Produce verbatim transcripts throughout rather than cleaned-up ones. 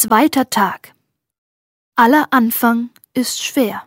Zweiter Tag. Aller Anfang ist schwer.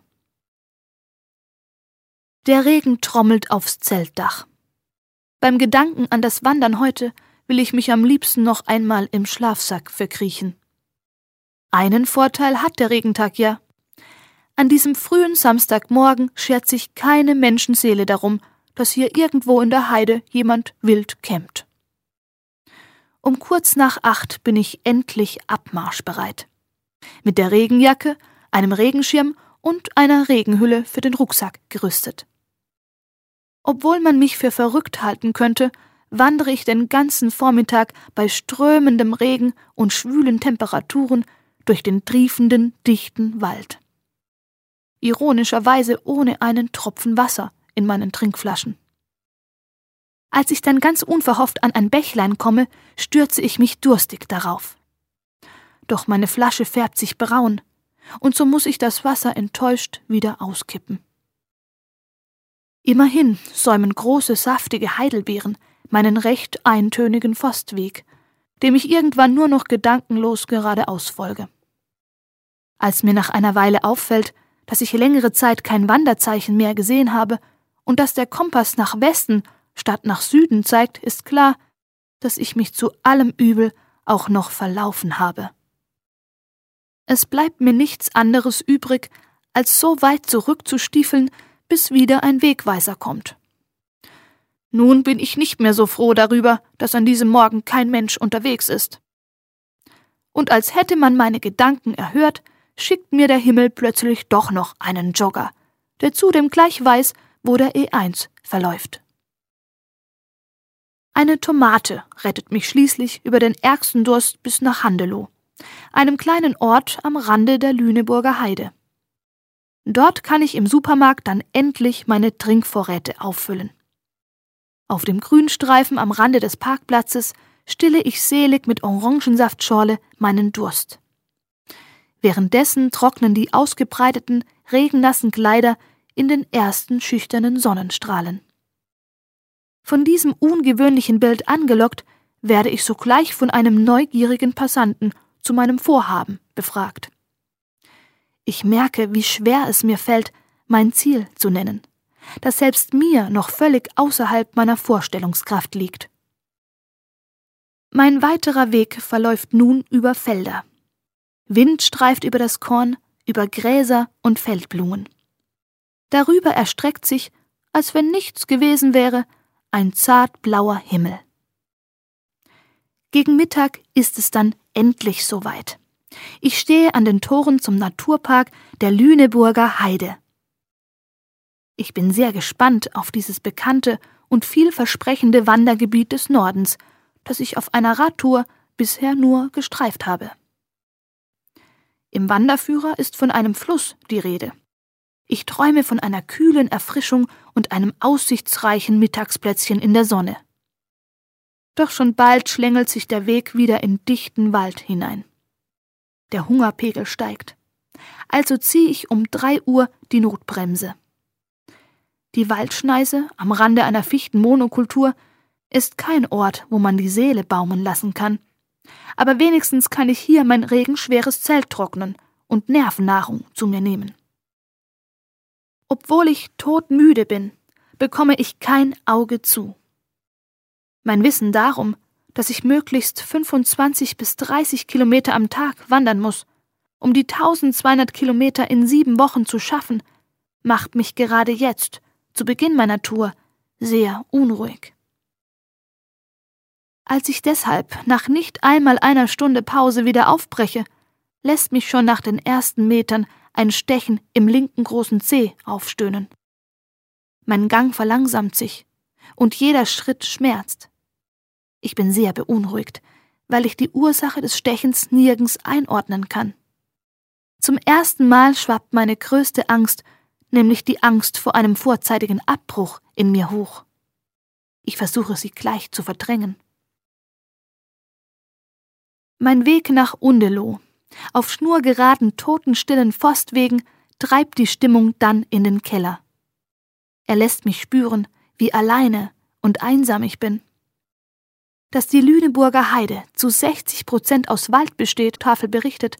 Der Regen trommelt aufs Zeltdach. Beim Gedanken an das Wandern heute will ich mich am liebsten noch einmal im Schlafsack verkriechen. Einen Vorteil hat der Regentag ja. An diesem frühen Samstagmorgen schert sich keine Menschenseele darum, dass hier irgendwo in der Heide jemand wild campt. Um kurz nach acht bin ich endlich abmarschbereit. Mit der Regenjacke, einem Regenschirm und einer Regenhülle für den Rucksack gerüstet. Obwohl man mich für verrückt halten könnte, wandere ich den ganzen Vormittag bei strömendem Regen und schwülen Temperaturen durch den triefenden, dichten Wald. Ironischerweise ohne einen Tropfen Wasser in meinen Trinkflaschen. Als ich dann ganz unverhofft an ein Bächlein komme, stürze ich mich durstig darauf. Doch meine Flasche färbt sich braun, und so muss ich das Wasser enttäuscht wieder auskippen. Immerhin säumen große, saftige Heidelbeeren meinen recht eintönigen Forstweg, dem ich irgendwann nur noch gedankenlos geradeaus folge. Als mir nach einer Weile auffällt, dass ich längere Zeit kein Wanderzeichen mehr gesehen habe und dass der Kompass nach Westen statt nach Süden zeigt, ist klar, dass ich mich zu allem Übel auch noch verlaufen habe. Es bleibt mir nichts anderes übrig, als so weit zurückzustiefeln, bis wieder ein Wegweiser kommt. Nun bin ich nicht mehr so froh darüber, dass an diesem Morgen kein Mensch unterwegs ist. Und als hätte man meine Gedanken erhört, schickt mir der Himmel plötzlich doch noch einen Jogger, der zudem gleich weiß, wo der E eins verläuft. Eine Tomate rettet mich schließlich über den ärgsten Durst bis nach Handelow, einem kleinen Ort am Rande der Lüneburger Heide. Dort kann ich im Supermarkt dann endlich meine Trinkvorräte auffüllen. Auf dem Grünstreifen am Rande des Parkplatzes stille ich selig mit Orangensaftschorle meinen Durst. Währenddessen trocknen die ausgebreiteten, regennassen Kleider in den ersten schüchternen Sonnenstrahlen. Von diesem ungewöhnlichen Bild angelockt, werde ich sogleich von einem neugierigen Passanten zu meinem Vorhaben befragt. Ich merke, wie schwer es mir fällt, mein Ziel zu nennen, das selbst mir noch völlig außerhalb meiner Vorstellungskraft liegt. Mein weiterer Weg verläuft nun über Felder. Wind streift über das Korn, über Gräser und Feldblumen. Darüber erstreckt sich, als wenn nichts gewesen wäre, ein zartblauer Himmel. Gegen Mittag ist es dann endlich soweit. Ich stehe an den Toren zum Naturpark der Lüneburger Heide. Ich bin sehr gespannt auf dieses bekannte und vielversprechende Wandergebiet des Nordens, das ich auf einer Radtour bisher nur gestreift habe. Im Wanderführer ist von einem Fluss die Rede. Ich träume von einer kühlen Erfrischung und einem aussichtsreichen Mittagsplätzchen in der Sonne. Doch schon bald schlängelt sich der Weg wieder in dichten Wald hinein. Der Hungerpegel steigt. Also ziehe ich um drei Uhr die Notbremse. Die Waldschneise am Rande einer Fichtenmonokultur ist kein Ort, wo man die Seele baumeln lassen kann. Aber wenigstens kann ich hier mein regenschweres Zelt trocknen und Nervennahrung zu mir nehmen. Obwohl ich todmüde bin, bekomme ich kein Auge zu. Mein Wissen darum, dass ich möglichst fünfundzwanzig bis dreißig Kilometer am Tag wandern muss, um die tausendzweihundert Kilometer in sieben Wochen zu schaffen, macht mich gerade jetzt, zu Beginn meiner Tour, sehr unruhig. Als ich deshalb nach nicht einmal einer Stunde Pause wieder aufbreche, lässt mich schon nach den ersten Metern ein Stechen im linken großen Zeh aufstöhnen. Mein Gang verlangsamt sich und jeder Schritt schmerzt. Ich bin sehr beunruhigt, weil ich die Ursache des Stechens nirgends einordnen kann. Zum ersten Mal schwappt meine größte Angst, nämlich die Angst vor einem vorzeitigen Abbruch, in mir hoch. Ich versuche sie gleich zu verdrängen. Mein Weg nach Undeloh, auf schnurgeraden, totenstillen Forstwegen, treibt die Stimmung dann in den Keller. Er lässt mich spüren, wie alleine und einsam ich bin. Dass die Lüneburger Heide zu sechzig Prozent aus Wald besteht, Tafel berichtet,